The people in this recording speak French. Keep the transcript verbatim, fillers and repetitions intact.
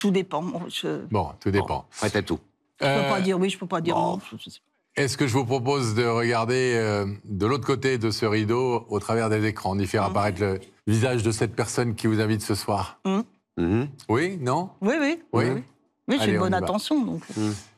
Tout dépend. Je... Bon, tout dépend. Prête à tout. Je ne peux Euh, pas dire oui, je ne peux pas dire bon. non. Je- je sais pas. Est-ce que je vous propose de regarder euh, de l'autre côté de ce rideau, au travers des écrans, d'y faire Mmh. apparaître le visage de cette personne qui vous invite ce soir? Mmh. Mmh. Oui? Non? Oui, oui. Oui. Oui, oui. Oui, j'ai Allez, une on bonne y va. attention. Donc... Mmh.